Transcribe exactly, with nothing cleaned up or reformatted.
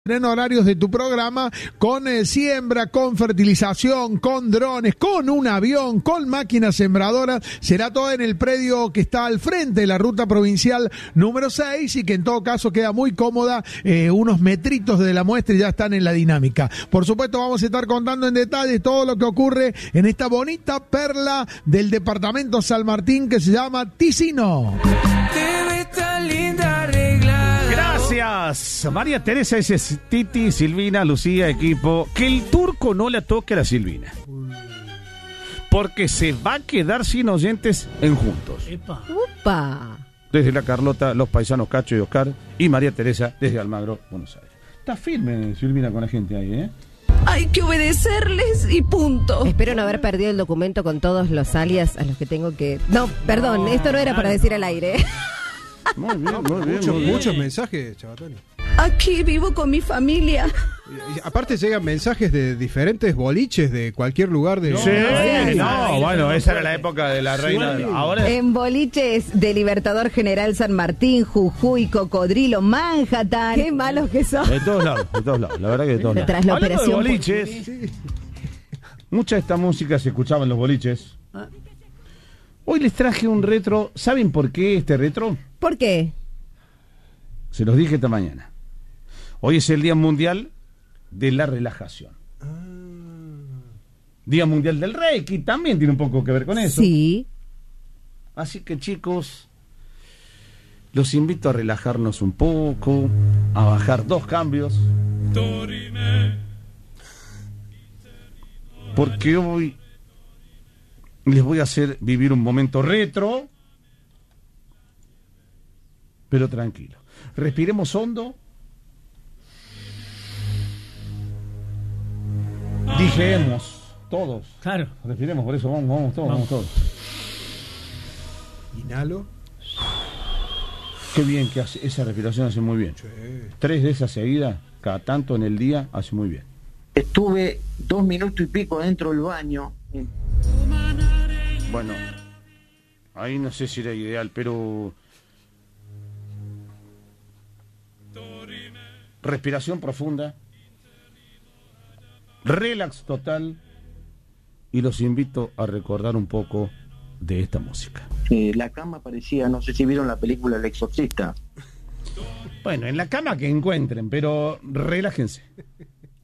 en horarios de tu programa con eh, siembra, con fertilización, con drones, con un avión, con máquinas sembradoras. Será todo en el predio que está al frente de la ruta provincial número seis y que en todo caso queda muy cómoda, eh, unos metritos de la muestra y ya están en la dinámica. Por supuesto vamos a estar contando en detalle todo lo que ocurre en esta bonita perla del departamento San Martín que se llama Ticino. Gracias, María Teresa, ese es Titi, Silvina, Lucía, equipo. Que el turco no la toque a la Silvina, porque se va a quedar sin oyentes en Juntos. Epa. ¡Upa! Desde la Carlota, los paisanos Cacho y Oscar, y María Teresa desde Almagro, Buenos Aires. Está firme Silvina con la gente ahí, ¿eh? Hay que obedecerles y punto. Espero no haber perdido el documento con todos los alias a los que tengo que... No, perdón, esto no era para decir al aire. Muy bien, muy bien, Muchos, muy bien. muchos mensajes, Chabatoni. Aquí vivo con mi familia. Y, y aparte llegan mensajes de diferentes boliches de cualquier lugar de... Sí, no, bueno, esa era la época de la reina. Sí. Ahora En boliches de Libertador General San Martín, Jujuy, Cocodrilo, Manhattan. Qué malos que son. de todos lados, de todos lados, la verdad que de todos lados. Tras la Hablando operación de boliches, mucha de esta música se escuchaba en los boliches. Hoy les traje un retro. ¿Saben por qué este retro? ¿Por qué? Se los dije esta mañana. Hoy es el Día Mundial de la Relajación. Día Mundial del Reiki, también tiene un poco que ver con eso. Sí. Así que, chicos, los invito a relajarnos un poco, a bajar dos cambios. Porque hoy les voy a hacer vivir un momento retro, pero tranquilo. Respiremos hondo. Dijemos todos. Claro. Respiremos, por eso vamos, vamos todos, vamos todos. Inhalo. Qué bien que hace, esa respiración hace muy bien. Sí. Tres de esas seguidas, cada tanto en el día, hace muy bien. Estuve dos minutos y pico dentro del baño. Bueno, ahí no sé si era ideal, pero... respiración profunda, relax total, y los invito a recordar un poco de esta música. Eh, la cama parecía, no sé si vieron la película El Exorcista. Bueno, en la cama que encuentren, pero relájense.